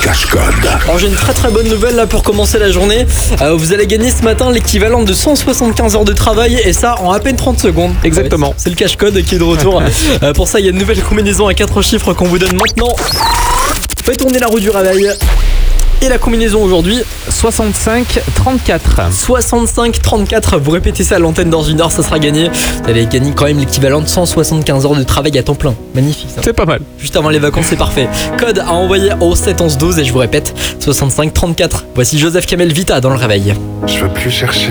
cache-code. Alors j'ai une très bonne nouvelle là pour commencer la journée. Vous allez gagner ce matin l'équivalent de 175 heures de travail et ça en à peine 30 secondes. Exactement. C'est le cache-code qui est de retour. Pour ça, il y a une nouvelle combinaison à 4 chiffres qu'on vous donne maintenant. Faites tourner la roue du réveil. Et la combinaison aujourd'hui, 65-34. 65-34. Vous répétez ça à l'antenne dans une heure, ça sera gagné. Vous allez gagner quand même l'équivalent de 175 heures de travail à temps plein. Magnifique ça. C'est pas mal. Juste avant les vacances, c'est parfait. Code à envoyer au 7 11 12 et je vous répète, 65-34. Voici Joseph Kamel Vita dans le réveil. Je veux plus chercher.